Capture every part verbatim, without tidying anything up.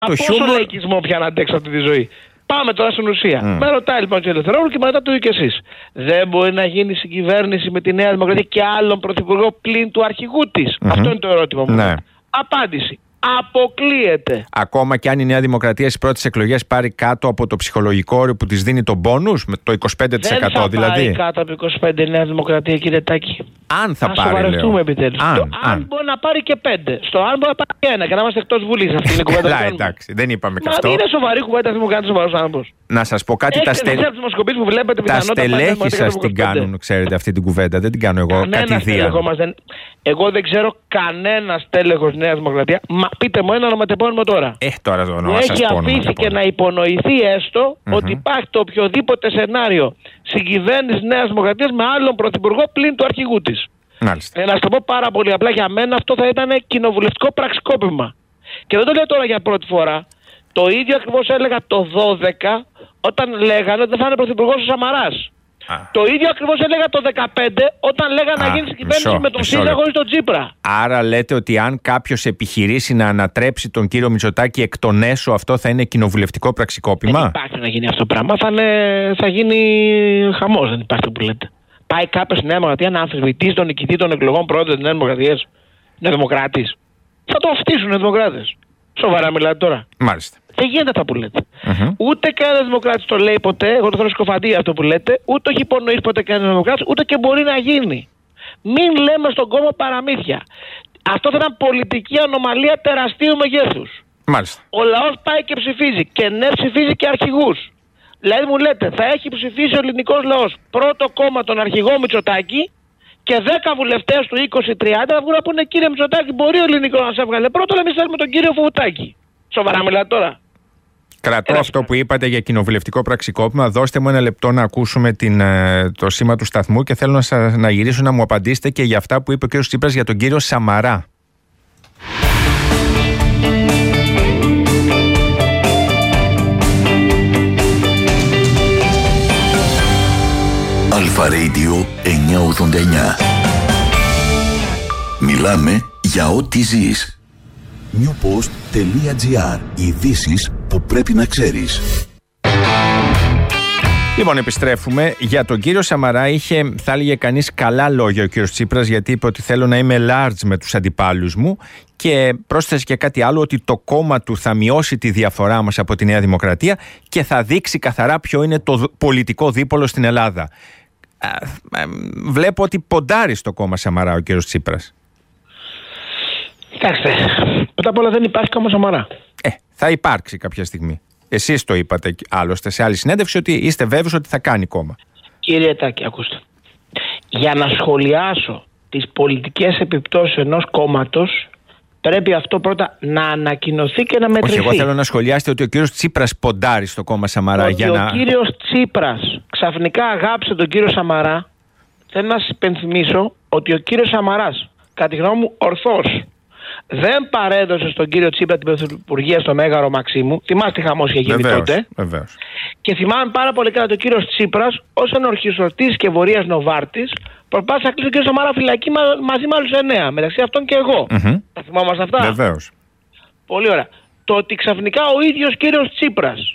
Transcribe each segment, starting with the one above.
Το πόσο χιούμορ... λαϊκισμό πια να αντέξω αυτή τη ζωή. Πάμε τώρα στην ουσία. Mm. Με ρωτάει λοιπόν ο κ. Ελευθερόπουλο και με ρωτάτε και εσείς. Δεν μπορεί να γίνει συγκυβέρνηση με τη Νέα Δημοκρατία και άλλον πρωθυπουργό πλην του αρχηγού της? Mm-hmm. Αυτό είναι το ερώτημα μου. Ναι. Απάντηση. Αποκλείεται. Ακόμα και αν η Νέα Δημοκρατία στις πρώτες εκλογές πάρει κάτω από το ψυχολογικό όριο που της δίνει τον μπόνους, με το είκοσι πέντε τοις εκατό δεν θα δηλαδή. πάρει κάτω από είκοσι πέντε η Νέα Δημοκρατία, κύριε Τάκη. Αν θα να πάρει, σοβαρευτούμε λέω. επιτέλους. Αν, το, αν. αν μπορεί να πάρει και πέντε. Στο αν μπορεί να πάρει και ένα και να είμαστε εκτός Βουλής. Αυτή είναι η κουβέντα. Καλά, εντάξει, δεν είπαμε και Μα αυτό. Μα είναι σοβαρή κουβέντα, δεν μου κάνει σοβαρός άνθρωπος. Να σας πω κάτι, τα, στε... που βλέπετε, τα στελέχη σας την κάνουν, ξέρετε, αυτή την κουβέντα. Δεν την κάνω εγώ κατηδίαν. Δεν... Εγώ δεν ξέρω κανένα τέλεχος Νέα Δημοκρατία. Μα πείτε μου ένα ονοματεπώνυμο τώρα. Ε, τώρα το όνομα έχει σας πω. Έχει αφήσει και να υπονοηθεί έστω mm-hmm. ότι υπάρχει το οποιοδήποτε σενάριο συγκυβέρνηση Νέα Δημοκρατία με άλλον πρωθυπουργό πλην του αρχηγού της. Μάλιστα. Ε, να σου το πω πάρα πολύ απλά, για μένα αυτό θα ήταν κοινοβουλευτικό πραξικόπημα. Και δεν το λέω τώρα για πρώτη φορά. Το ίδιο ακριβώς έλεγα το δώδεκα όταν λέγανε ότι δεν θα είναι πρωθυπουργός ο Σαμαράς. Α. Το ίδιο ακριβώς έλεγα το δεκαπέντε όταν λέγανε Α, να γίνει συγκυβέρνηση με τον ΣΥΡΙΖΑ χωρίς τον Τσίπρα. Άρα λέτε ότι αν κάποιος επιχειρήσει να ανατρέψει τον κύριο Μητσοτάκη εκ των έσω, αυτό θα είναι κοινοβουλευτικό πραξικόπημα? Δεν υπάρχει να γίνει αυτό το πράγμα. Θα, είναι, θα γίνει χαμός, δεν υπάρχει που λέτε. Πάει κάποιος στη Νέα Δημοκρατία να αμφισβητήσει τον νικητή των εκλογών πρόεδρο της Νέας Δημοκρατίας? Είναι δημοκράτης? Θα το φτύσουν οι δημοκράτες. Σοβαρά μιλάτε τώρα? Μάλιστα. Δεν γίνεται αυτά που λέτε. Mm-hmm. Ούτε κανένα δημοκράτης το λέει ποτέ. Εγώ το θέλω σκοφαντία αυτό που λέτε. Ούτε έχει υπονοήσει ποτέ κανένα δημοκράτης, ούτε και μπορεί να γίνει. Μην λέμε στον κόμμα παραμύθια. Αυτό θα ήταν πολιτική ανομαλία τεραστίου μεγέθους. Μάλιστα. Ο λαός πάει και ψηφίζει. Και ναι, ψηφίζει και αρχηγούς. Δηλαδή μου λέτε, θα έχει ψηφίσει ο ελληνικός λαός πρώτο κόμμα τον αρχηγό Μητσοτάκη και δέκα βουλευτές του είκοσι τριάντα θα βγουν να πούνε: κύριε Μητσοτάκη, μπορεί ο ελληνικός να σε έβγαλε πρώτο, αλλά εμείς θέλουμε τον κύριο Φουτάκη. Σοβαρά μιλάτε τώρα? Κρατώ αυτό που είπατε για κοινοβουλευτικό πραξικόπημα. Δώστε μου ένα λεπτό να ακούσουμε την, το σήμα του σταθμού και θέλω να, σας, να γυρίσω να μου απαντήσετε και για αυτά που είπε ο κύριος Τσίπρας για τον κύριο Σαμαρά. Αλφα Radio εννιακόσια ογδόντα εννιά. Μιλάμε για ό,τι ζεις. newpost.gr. Ειδήσεις που πρέπει να ξέρεις. Λοιπόν, επιστρέφουμε. Για τον κύριο Σαμαρά είχε, θα έλεγε κανείς, καλά λόγια ο κύριος Τσίπρας, γιατί είπε ότι θέλω να είμαι large με τους αντιπάλους μου και πρόσθεσε και κάτι άλλο, ότι το κόμμα του θα μειώσει τη διαφορά μας από τη Νέα Δημοκρατία και θα δείξει καθαρά ποιο είναι το πολιτικό δίπολο στην Ελλάδα. Βλέπω ότι ποντάρει στο κόμμα Σαμαρά ο κύριος Τσίπρας. Κοιτάξτε, πρώτα απ' όλα δεν υπάρχει κόμμα Σαμαρά. Ε, θα υπάρξει κάποια στιγμή. Εσείς το είπατε άλλωστε σε άλλη συνέντευξη ότι είστε βέβαιος ότι θα κάνει κόμμα. Κύριε Τάκη, ακούστε. Για να σχολιάσω τις πολιτικές επιπτώσεις ενός κόμματος, πρέπει αυτό πρώτα να ανακοινωθεί και να μετρηθεί. Όχι, εγώ θέλω να σχολιάσετε ότι ο κύριος Τσίπρας ποντάρει στο κόμμα Σαμαρά. Ότι για ο να... κύριος Τσίπρας ξαφνικά αγάπησε τον κύριο Σαμαρά. Θέλω να σας υπενθυμίσω ότι ο κύριος Σαμαράς, κατά τη γνώμη μου ορθώς, δεν παρέδωσε στον κύριο Τσίπρα την πρωθυπουργία στο Μέγαρο Μαξίμου. Θυμάστε τι χαμός είχε γίνει βεβαίως, τότε. Βεβαίως. Και θυμάμαι πάρα πολύ καλά τον κύριο Τσίπρας ως ενορχιστρωτής και βορείας Νοβάρτης προσπάθησε να κλείσει τον κύριο Σαμαρά φυλακή μα, μαζί με άλλους εννέα. Μεταξύ αυτών και εγώ. Mm-hmm. Τα θυμάμαστε αυτά? Βεβαίως. Πολύ ωραία. Το ότι ξαφνικά ο ίδιος κύριος Τσίπρας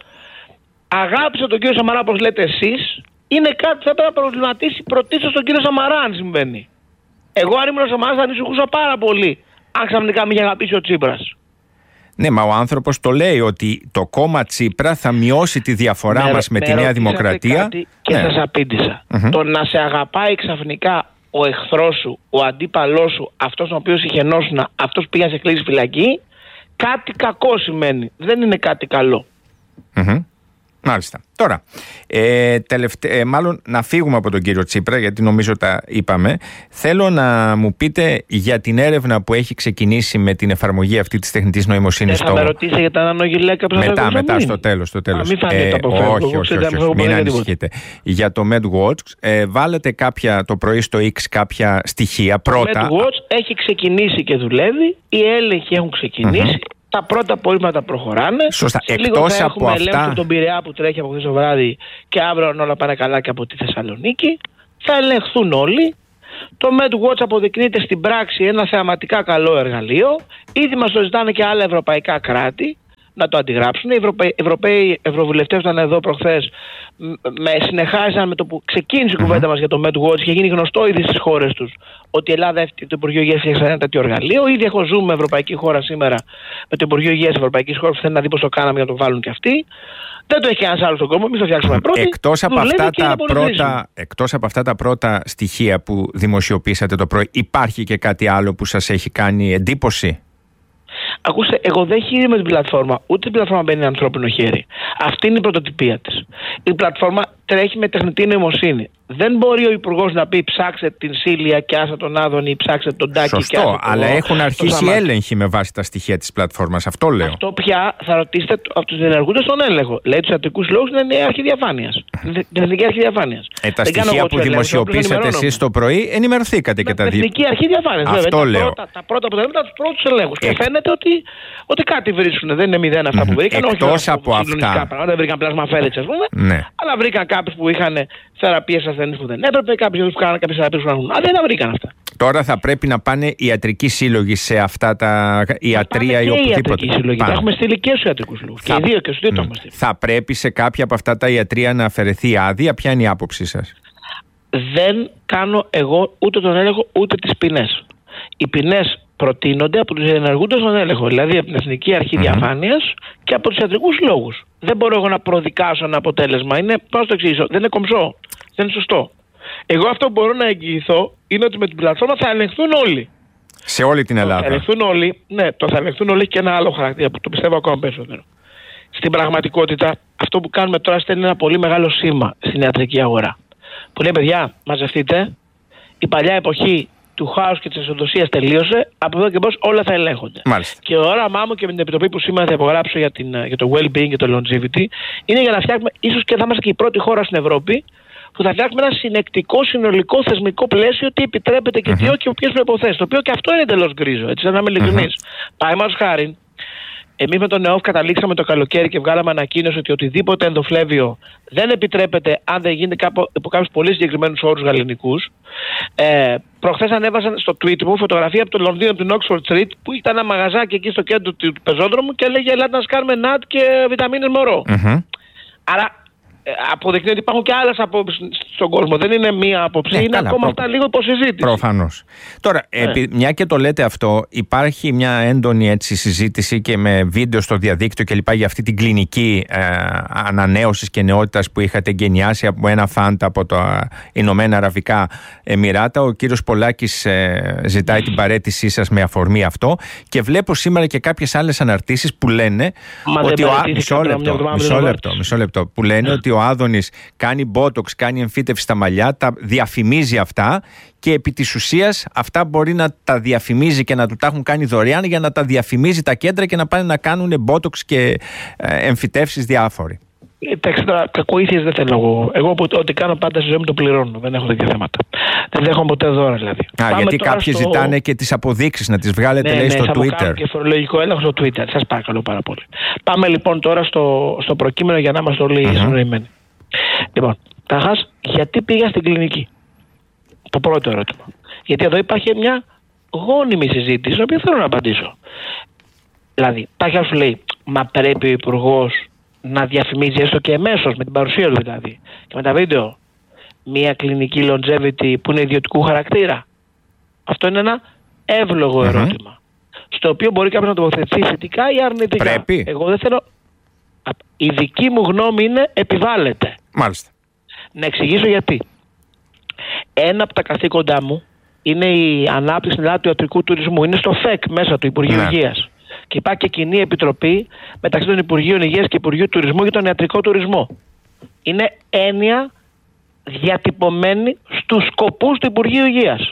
αγάπησε τον κύριο Σαμαρά, όπως λέτε εσείς, είναι κάτι που θα πρέπει να προβληματίσει πρωτίστως τον κύριο Σαμαρά, αν συμβαίνει. Εγώ, αν ήμουν ο Σαμαράς, θα ανησυχούσα πάρα πολύ αν ξαφνικά με είχε αγαπήσει ο Τσίπρας. Ναι, μα ο άνθρωπος το λέει ότι το κόμμα Τσίπρα θα μειώσει τη διαφορά με, μας με, με τη Νέα Δημοκρατία. Και ναι. σας απήντησα. Mm-hmm. Το να σε αγαπάει ξαφνικά ο εχθρός σου, ο αντίπαλός σου, αυτός τον οποίο συγχαινόσουν, αυτός που πήγε να σε κλείσει φυλακή, κάτι κακό σημαίνει. Δεν είναι κάτι καλό. Mm-hmm. Μάλιστα. Τώρα, ε, τελευτα... ε, μάλλον να φύγουμε από τον κύριο Τσίπρα, γιατί νομίζω τα είπαμε. Θέλω να μου πείτε για την έρευνα που έχει ξεκινήσει με την εφαρμογή αυτή της τεχνητής νοημοσύνης. Ε, θα στο... με ρωτήσει για τα ανανογιλέκα που μετά, μετά, μετά στο τέλος. Στο τέλος. Α, μην φανείτε ε, από όχι, όχι, όχι, όχι, όχι, μην ανησυχείτε. Για το MedWatch, ε, βάλετε κάποια, το πρωί στο X κάποια στοιχεία. Πρώτα. Το MedWatch έχει ξεκινήσει και δουλεύει. Οι έλεγχοι έχουν ξεκινήσει. Mm-hmm. Τα πρώτα απορρίμματα προχωράνε. Σωστά. Σε εκτός λίγο θα από έχουμε αυτά. Ελέγχου τον Πειραιά που τρέχει από χθες το βράδυ και αύριο όλα πάνε καλά και από τη Θεσσαλονίκη. Θα ελεγχθούν όλοι. Το MedWatch αποδεικνύεται στην πράξη ένα θεαματικά καλό εργαλείο. Ήδη μας το ζητάνε και άλλα ευρωπαϊκά κράτη. να το αντιγράψουν. Οι Ευρωπαίοι, Ευρωπαίοι ευρωβουλευτές ήταν εδώ προχθές, με συνεχάρισαν με το που ξεκίνησε η κουβέντα μας για το MedWatch και γίνει γνωστό ήδη στις χώρες τους ότι η Ελλάδα, το Υπουργείο Υγείας, έφτιαξε ένα τέτοιο εργαλείο. Ήδη έχω ζούμε με ευρωπαϊκή χώρα σήμερα, με το Υπουργείο Υγείας Ευρωπαϊκής χώρας που θέλει να δει πώς το κάναμε για να το βάλουν και αυτοί. Δεν το έχει κανένας άλλος στον κόσμο, εμείς το φτιάξουμε πρώτοι. Εκτός από, αυτά τα πρώτα, εκτός από αυτά τα πρώτα στοιχεία που δημοσιοποιήσατε το πρωί, υπάρχει και κάτι άλλο που σας έχει κάνει εντύπωση? Ακούστε, εγώ δεν χειρίζομαι την πλατφόρμα, ούτε η πλατφόρμα μπαίνει ανθρώπινο χέρι. Αυτή είναι η πρωτοτυπία της. Η πλατφόρμα τρέχει με τεχνητή νοημοσύνη. Δεν μπορεί ο Υπουργός να πει ψάξτε την Σίλια και άσα τον Άδωνη ή ψάξτε τον Τάκη. Σωστό, και άσα τον αλλά το, έχουν αρχίσει έλεγχοι με βάση τα στοιχεία της πλατφόρμας. Αυτό λέω. Αυτό πια θα ρωτήσετε από τους ενεργούντες στον έλεγχο. Λέει τους ιατρικούς λόγους είναι η αρχή διαφάνειας. Την εθνική αρχή διαφάνειας. Ε, τα στοιχεία που δημοσιοποιήσατε εσείς το πρωί ενημερωθήκατε και τα δύο. Την εθνική αρχή διαφάνειας. Αυτό βέβαια, λέω. Τα πρώτα, τα πρώτα αποτελέσματα από τους πρώτους ελέγχους. Και φαίνεται ότι, ότι κάτι βρίσκουν. Δεν είναι μηδέν αυτά που βρήκαν. Εκτός από αυτά. Δεν βρήκαν πλάσμα φέλεξ, ας πούμε. Αλλά βρήκαν κάποιους που είχαν θεραπείες ασθενείς που δεν έπρεπε, κάποιους που κάνανε κάποιες θεραπείες που δεν. Α, δεν τα βρήκαν αυτά. Τώρα θα πρέπει να πάνε ιατρικοί σύλλογοι σε αυτά τα ιατρία ή οπουδήποτε. Τα έχουμε στείλει και στους ιατρικούς λόγους. Και οι δύο και στους δύο το έχουμε στείλει. Θα πρέπει σε κάποια από αυτά τα ιατρία να αφαιρεθεί άδεια. Ποια είναι η άποψή σας? Δεν κάνω εγώ ούτε τον έλεγχο ούτε τις ποινές. Οι ποινές προτείνονται από τους ενεργούντες στον έλεγχο, δηλαδή από την Εθνική Αρχή mm-hmm. Διαφάνειας και από τους ιατρικούς λόγους. Δεν μπορώ εγώ να προδικάσω ένα αποτέλεσμα. Είναι, πώς το εξηγήσω, δεν είναι κομψό. Δεν είναι σωστό. Εγώ αυτό που μπορώ να εγγυηθώ είναι ότι με την πλατφόρμα θα ελεγχθούν όλοι. Σε όλη την Ελλάδα. Θα ελεγχθούν όλοι, ναι, το θα ελεγχθούν όλοι και ένα άλλο χαρακτήρα που το πιστεύω ακόμα περισσότερο. Στην πραγματικότητα, αυτό που κάνουμε τώρα στέλνει ένα πολύ μεγάλο σήμα στην ιατρική αγορά. Που λέει, παιδιά, μαζευτείτε, η παλιά εποχή του χάους και της εσοδοσίας τελείωσε, από εδώ και μπρος όλα θα ελέγχονται. Μάλιστα. Και το όραμά μου και με την επιτροπή που σήμερα θα υπογράψω για, την, για το well-being και το longevity είναι για να φτιάξουμε, ίσως και θα είμαστε και η πρώτη χώρα στην Ευρώπη, που θα φτιάξουμε ένα συνεκτικό, συνολικό, θεσμικό πλαίσιο, τι επιτρέπεται και τι mm-hmm. όχι και ποιες προϋποθέσεις. Το οποίο και αυτό είναι εντελώς γκρίζο, έτσι, να είμαι ειλικρινής. Mm-hmm. Παραδείγματος χάριν, εμείς με τον ΕΟΦ καταλήξαμε το καλοκαίρι και βγάλαμε ανακοίνωση ότι οτιδήποτε ενδοφλέβιο δεν επιτρέπεται αν δεν γίνεται κάπου, υπό κάποιους πολύ συγκεκριμένους όρους γαλλικούς. Ε, προχθές ανέβασαν στο tweet μου φωτογραφία από το Λονδίνο, από την Oxford Street, που ήταν ένα μαγαζάκι εκεί στο κέντρο του πεζόδρομου και έλεγε ελάτε να σκάρουμε νατ και βιταμίνες μωρό. Mm-hmm. Άρα αποδεικνύει ότι υπάρχουν και άλλες απόψεις στον κόσμο. Δεν είναι μία άποψη, ναι, είναι καλά, ακόμα προ... αυτά λίγο υποσυζήτηση. Προφανώς. Τώρα, ναι. επί, μια και το λέτε αυτό, υπάρχει μια έντονη έτσι, συζήτηση και με βίντεο στο διαδίκτυο κλπ. Για αυτή την κλινική ε, ανανέωσης και νεότητας που είχατε εγκαινιάσει από ένα φάντα από τα Ηνωμένα Αραβικά Εμιράτα. Ο κύριος Πολάκης ε, ζητάει την παραίτησή σας με αφορμή αυτό. Και βλέπω σήμερα και κάποιες άλλες αναρτήσεις που λένε Μα ότι. Ο... Μισό λεπτό, μισό λεπτό, μισό λεπτό. Που λένε ότι ο Άδωνης κάνει botox, κάνει εμφύτευση στα μαλλιά, τα διαφημίζει αυτά και επί της ουσίας αυτά μπορεί να τα διαφημίζει και να του τα έχουν κάνει δωρεάν για να τα διαφημίζει τα κέντρα και να πάνε να κάνουν botox και εμφυτεύσεις διάφοροι. Εντάξει, τώρα κακοήθειες δεν θέλω εγώ. Εγώ ό,τι κάνω πάντα στη ζωή μου το πληρώνω. Δεν έχω τέτοια θέματα. Δεν δέχομαι ποτέ δώρα δηλαδή. Α, Πάμε γιατί κάποιοι στο... ζητάνε και τις αποδείξεις να τις βγάλετε, ναι, λέει, ναι, στο Twitter. Ναι, και φορολογικό έλεγχο στο Twitter. Σας παρακαλώ πάρα πολύ. Πάμε λοιπόν τώρα στο, στο προκείμενο για να είμαστε όλοι mm-hmm. συνοημένοι. Λοιπόν, καταρχάς, γιατί πήγα στην κλινική? Το πρώτο ερώτημα. Γιατί εδώ υπάρχει μια γόνιμη συζήτηση, την οποία θέλω να απαντήσω. Δηλαδή, υπάρχει σου λέει, μα πρέπει ο Υπουργός να διαφημίζει έστω και εμέσως, με την παρουσία του δηλαδή, και με τα βίντεο, μια κλινική longevity που είναι ιδιωτικού χαρακτήρα? Αυτό είναι ένα εύλογο mm-hmm. ερώτημα, στο οποίο μπορεί κάποιος να τοποθετηθεί θετικά ή αρνητικά. Πρέπει. Εγώ δεν θέλω. Η δική μου γνώμη είναι επιβάλλεται. Μάλιστα. Να εξηγήσω γιατί. Ένα από τα καθήκοντά μου είναι η ανάπτυξη στην Ελλάδα του ιατρικού τουρισμού. Είναι στο ΦΕΚ μέσα του Υπουργείου ναι. Υγείας. Και υπάρχει και κοινή επιτροπή μεταξύ των Υπουργείων Υγείας και Υπουργείου Τουρισμού για τον ιατρικό τουρισμό. Είναι έννοια διατυπωμένη στους σκοπούς του Υπουργείου Υγείας.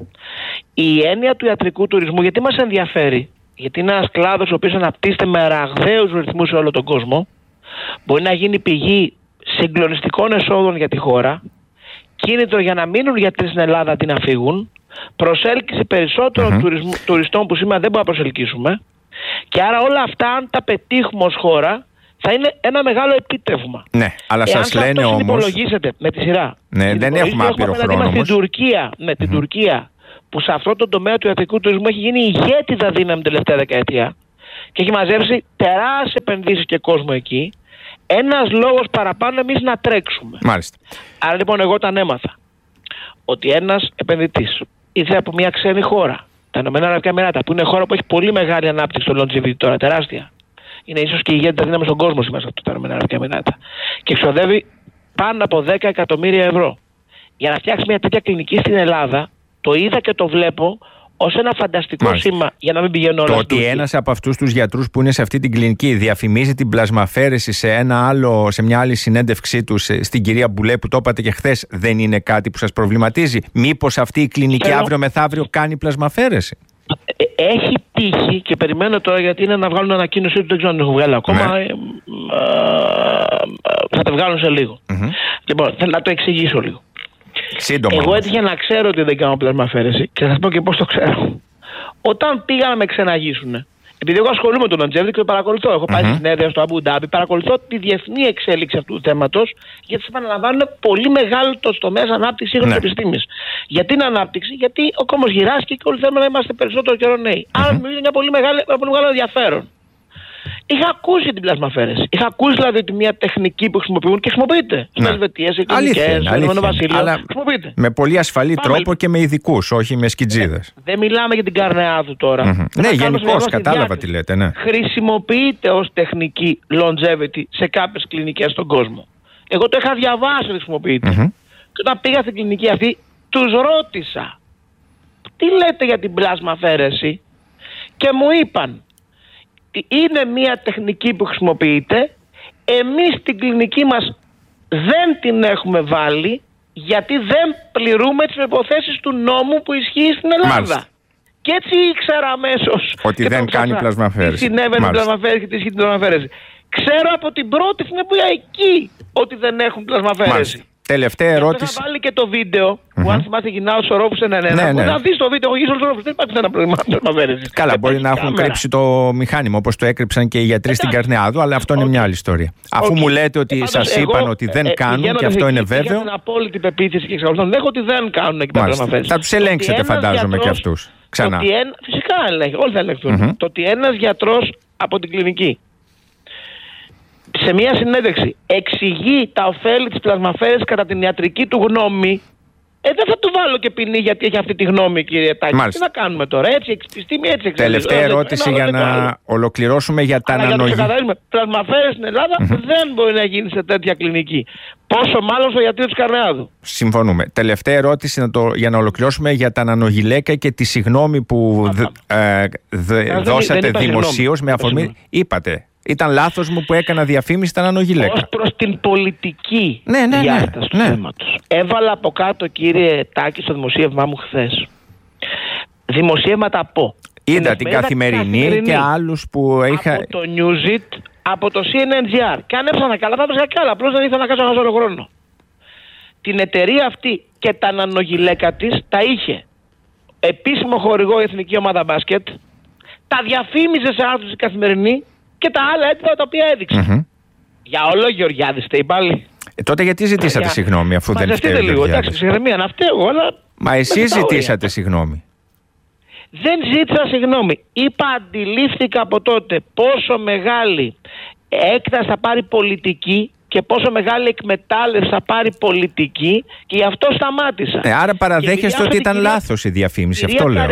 Η έννοια του ιατρικού τουρισμού, γιατί μας ενδιαφέρει? Γιατί είναι ένας κλάδος ο οποίος αναπτύσσεται με ραγδαίους ρυθμούς σε όλο τον κόσμο. Μπορεί να γίνει πηγή συγκλονιστικών εσόδων για τη χώρα, κίνητρο για να μείνουν γιατροί στην Ελλάδα αντί να φύγουν, προσέλκυση περισσότερων mm-hmm. τουρισμ, τουριστών που σήμερα δεν μπορούμε να προσελκύσουμε. Και άρα όλα αυτά, αν τα πετύχουμε ως χώρα, θα είναι ένα μεγάλο επίτευγμα. Ναι, αλλά Εάν σας λένε όμως. Αν υπολογίσετε με τη σειρά. Ναι, δεν έχουμε άπειρο χρόνο. Στην Τουρκία, με την mm-hmm. Τουρκία, που σε αυτό το τομέα του ιατρικού τουρισμού έχει γίνει ηγέτιδα δύναμη την τελευταία δεκαετία. και έχει μαζέψει τεράστιες επενδύσεις και κόσμο εκεί. Ένας λόγος παραπάνω εμείς να τρέξουμε. Μάλιστα. Άρα λοιπόν εγώ όταν έμαθα ότι ένας επενδυτής ήρθε από μια ξένη χώρα, τα Ηνωμένα Αραβικά Εμιράτα, που είναι χώρα που έχει πολύ μεγάλη ανάπτυξη στο longevity τώρα, τεράστια. Είναι ίσως και η ηγέτητα δύναμη στον κόσμο σήμερα αυτό τα Ηνωμένα Αραβικά Εμιράτα. Και εξοδεύει πάνω από δέκα εκατομμύρια ευρώ για να φτιάξει μια τέτοια κλινική στην Ελλάδα. Το είδα και το βλέπω ως ένα φανταστικό Μάλιστα. σήμα, για να μην πηγαίνω όλα. Το ότι ένας από αυτούς τους γιατρούς που είναι σε αυτή την κλινική διαφημίζει την πλασμαφέρεση σε, ένα άλλο, σε μια άλλη συνέντευξή του στην κυρία Μπουλέ που το είπατε και χθες, δεν είναι κάτι που σας προβληματίζει? Μήπως αυτή η κλινική Θέλω... αύριο μεθαύριο κάνει πλασμαφέρεση? Έχει τύχει και περιμένω τώρα, γιατί είναι να βγάλουν ανακοίνωση ότι δεν ξέρω αν έχουν βγάλει ακόμα. Ναι. Ε, ε, ε, θα τα βγάλουν σε λίγο. Mm-hmm. Λοιπόν, θέλω να το εξηγήσω λίγο. Σύντομα. Εγώ έτυχε να ξέρω ότι δεν κάνω πλασμαφέρεση και θα σας πω και πώς το ξέρω. Όταν πήγα να με ξεναγήσουν, επειδή εγώ ασχολούμαι με τον longevity και το παρακολουθώ, έχω πάει mm-hmm. στη συνέδρια στο Αμπού Ντάμπι, παρακολουθώ τη διεθνή εξέλιξη αυτού του θέματος, γιατί επαναλαμβάνουν πολύ μεγάλο το τομέα ανάπτυξη σύγχρονης mm-hmm. επιστήμης. Γιατί είναι ανάπτυξη? Γιατί ο κόσμος γυράσκει και όλοι θέλουμε να είμαστε περισσότερο καιρό νέοι. Mm-hmm. Άρα μιλάει για πολύ μεγάλο, πολύ μεγάλο ενδιαφέρον. Είχα ακούσει την πλασμαφέρεση. Είχα ακούσει δηλαδή τη μια τεχνική που χρησιμοποιούν και χρησιμοποιείται. Στις Ελβετίες, σε κλινικές, στο Ηνωμένο Βασίλειο. Χρησιμοποιείται. Με πολύ ασφαλή Πάμε. τρόπο και με ειδικούς, όχι με σκιτζίδες. Δεν μιλάμε για την Καρνεάδου τώρα. Mm-hmm. Ναι, γενικώς κατάλαβα τι λέτε. Ναι. Χρησιμοποιείται ως τεχνική longevity σε κάποιες κλινικές στον κόσμο. Εγώ το είχα διαβάσει ότι χρησιμοποιείται. Mm-hmm. Και όταν πήγα στην κλινική αυτή, τους ρώτησα, τι λέτε για την πλασμαφέρεση? Και μου είπαν, είναι μια τεχνική που χρησιμοποιείται, εμείς στην κλινική μας δεν την έχουμε βάλει γιατί δεν πληρούμε τις προϋποθέσεις του νόμου που ισχύει στην Ελλάδα. Μάλιστα. Και έτσι ήξερα αμέσως ότι δεν κάνει πλασμαφέρεση. Τι συνέβαινε την πλασμαφέρεση και τι ισχύει την πλασμαφέρεση. Ξέρω από την πρώτη συνέπεια εκεί ότι δεν έχουν πλασμαφέρεση. Μάλιστα. Τελευταία ερώτηση. Θα βάλει και το βίντεο που, mm-hmm. αν θυμάστε, γυρνάω στο ρόφου ένα ένα. Ναι, ναι. Να δει το βίντεο, έχω γυρίσει όλο το ρόφου. Δεν υπάρχει ένα πλασμαφέρεση. Καλά, μπορεί να έχουν κάμερα. κρύψει το μηχάνημα όπως το έκρυψαν και οι γιατροί στην Καρνεάδου, αλλά αυτό okay. είναι μια άλλη ιστορία. Okay. Αφού μου λέτε ότι σας είπαν ότι δεν ε, κάνουν ε, και αυτό είναι βέβαιο. Έχω την απόλυτη πεποίθηση και εξακολουθώ να έχω ότι δεν κάνουν εκεί τα πλασμαφέρεση. Θα τους ελέγξετε, φαντάζομαι, και αυτούς. Ξανά. Φυσικά ελέγχει, όλοι θα ελεγχθούν. Το ότι ένας γιατρός από την κλινική σε μια συνέντευξη εξηγεί τα ωφέλη της πλασμαφέρεσης κατά την ιατρική του γνώμη, ε, δεν θα του βάλω και ποινή γιατί έχει αυτή τη γνώμη, κύριε Τάκη. Μάλιστα. Τι να κάνουμε τώρα, έτσι, επιστήμη έτσι εξηγεί. Τελευταία ερώτηση ένα, για να ολοκληρώσουμε για τα νανογεννητικά. Πλασμαφέρεση στην Ελλάδα mm-hmm. δεν μπορεί να γίνει σε τέτοια κλινική. Πόσο μάλλον στο ιατρείο της Καρνεάδου. Συμφωνούμε. Τελευταία ερώτηση να το, για να ολοκληρώσουμε για τα νανογυλαίκα και τη συγγνώμη που δ, ε, δε, δώσατε δημοσίως με αφορμή. Είπατε. Ήταν λάθος μου που έκανα διαφήμιση στα νανογυλαίκα. Ως προς την πολιτική ναι, ναι, διάσταση ναι, του ναι. θέματος. Έβαλα από κάτω, κύριε Τάκη, στο δημοσίευμά μου χθες. Δημοσίευματα από. Είδα την καθημερινή, καθημερινή και άλλους που είχα. Από το Newsit, από το σι εν εν τζι αρ. Και αν έψανα καλά, θα έβρισκα κι άλλα. Απλώς δεν ήθελα να κάτσω ένα όλο χρόνο. Την εταιρεία αυτή και τα νανογυλαίκα της τα είχε επίσημο χορηγό η Εθνική Ομάδα Μπάσκετ. Τα διαφήμιζε σε άρθρους η Καθημερινή. Και τα άλλα έντυπα τα οποία έδειξε. Mm-hmm. Για όλο Γεωργιάδης φταίει πάλι. Ε, τότε γιατί ζητήσατε για... συγγνώμη αφού Μα δεν φταίει ο λίγο, εντάξει, ψυχραιμία να φταίω, αλλά... Μα εσείς ζητήσατε συγγνώμη. Δεν ζήτησα συγγνώμη. Είπα, αντιλήφθηκα από τότε πόσο μεγάλη έκταση θα πάρει πολιτική και πόσο μεγάλη εκμετάλλευση θα πάρει πολιτική και γι' αυτό σταμάτησα. Ε, άρα παραδέχεστε ότι ήταν κυρία... λάθος η διαφήμιση, αυτό λέω.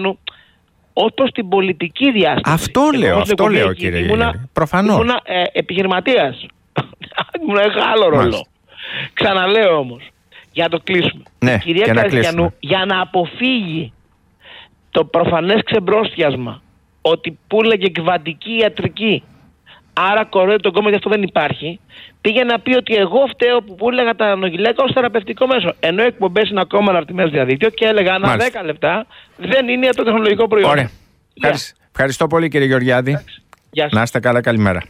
Ως προς την πολιτική διάσταση. Αυτό λέω, αυτό λέω κύριε Γεωργιάδη. Προφανώς. Ήμουνα ε, επιχειρηματίας. Ήμουνα είχα άλλο ρόλο. Μάλιστα. Ξαναλέω όμως, για να το κλείσουμε. Ναι, η κυρία Καριστιανού, για να αποφύγει το προφανές ξεμπρόστιασμα ότι πούλεγε κβαντική ιατρική, άρα κοροϊδεύει τον κόμμα και αυτό δεν υπάρχει, πήγε να πει ότι εγώ φταίω που πούλεγα τα νανογυλαίκα ως θεραπευτικό μέσο. Ενώ οι εκπομπές είναι ακόμα αναρτημένες στο διαδίκτυο και έλεγα ανά δέκα λεπτά δεν είναι το τεχνολογικό προϊόν. Ωραία. Yeah. Ευχαριστώ πολύ κύριε Γεωργιάδη. Να είστε καλά, καλημέρα.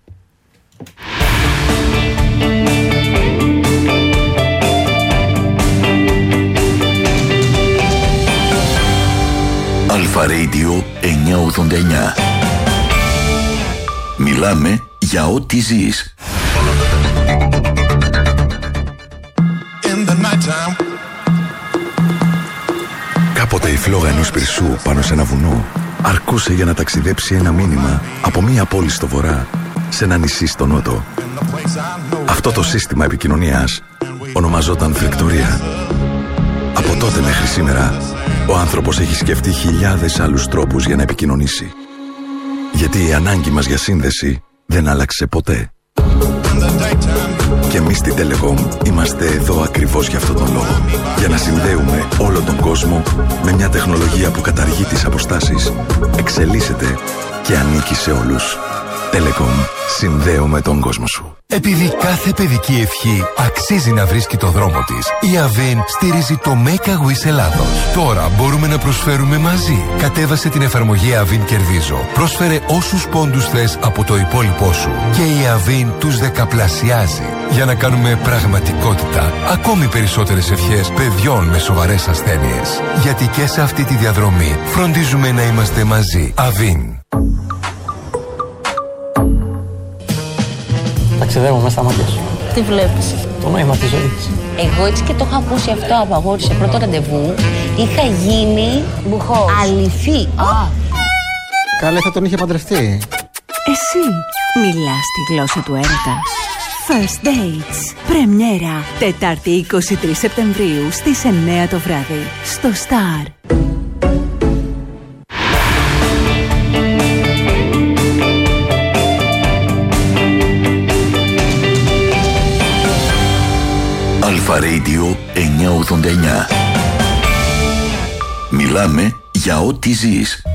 Αλφα Radio εννιακόσια ογδόντα εννιά. Μιλάμε για ό,τι ζεις. Κάποτε η φλόγα ενός πυρσού πάνω σε ένα βουνό αρκούσε για να ταξιδέψει ένα μήνυμα από μία πόλη στο βορρά σε ένα νησί στο νότο. Αυτό το σύστημα επικοινωνίας ονομαζόταν φρεκτορία. Από τότε μέχρι σήμερα, ο άνθρωπος έχει σκεφτεί χιλιάδες άλλους τρόπους για να επικοινωνήσει. Γιατί η ανάγκη μας για σύνδεση δεν άλλαξε ποτέ. Και εμείς στη Telecom είμαστε εδώ ακριβώς για αυτόν τον λόγο. Για να συνδέουμε όλο τον κόσμο με μια τεχνολογία που καταργεί τις αποστάσεις, εξελίσσεται και ανήκει σε όλους. Telecom. Συνδέουμε τον κόσμο σου. Επειδή κάθε παιδική ευχή αξίζει να βρίσκει το δρόμο της, η Avin στηρίζει το Make a Wish Ελλάδος. Τώρα μπορούμε να προσφέρουμε μαζί. Κατέβασε την εφαρμογή Avin Κερδίζω. Πρόσφερε όσους πόντους θες από το υπόλοιπό σου και η Avin τους δεκαπλασιάζει. Για να κάνουμε πραγματικότητα ακόμη περισσότερες ευχές παιδιών με σοβαρές ασθένειες. Γιατί και σε αυτή τη διαδρομή φροντίζουμε να είμαστε μαζί. Avin. Ταξιδεύω μέσα στα μάτια σου. Τι βλέπεις? Το νόημα της ζωής. Εγώ έτσι και το είχα ακούσει αυτό από αγόρι σε πρώτο ραντεβού. Είχα γίνει μπουχός. Αληθή. Α. Καλέ, θα τον είχε παντρευτεί. Εσύ μιλάς τη γλώσσα του έρωτα. First Dates. Πρεμιέρα. Τετάρτη είκοσι τρεις Σεπτεμβρίου στις εννιά το βράδυ. Στο Star. Αλφα Radio εννιακόσια ογδόντα εννιά. Μιλάμε για ό,τι ζεις.